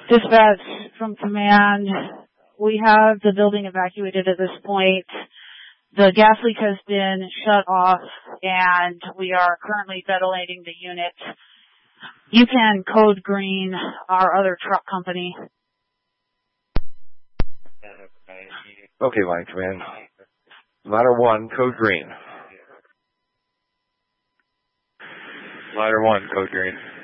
Dispatch from command, we have the building evacuated at this point. The gas leak has been shut off, and we are currently ventilating the unit. You can code green our other truck company. Okay, line command. Ladder 1, code green. Ladder 1, code green.